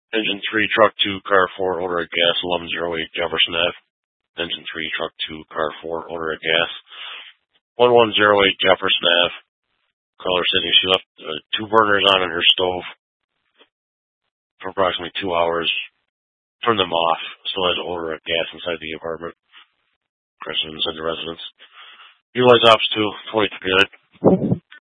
Engine 3, truck 2, car 4, odor of gas, 1108 Jefferson Ave. Engine 3, truck 2, car 4, odor of gas, 1108 Jefferson Ave. Caller said she left 2 burners on in her stove for approximately 2 hours. Turned them off. Still has odor of gas inside the apartment. Present inside the residence. Utilize ops 2, 23 minutes.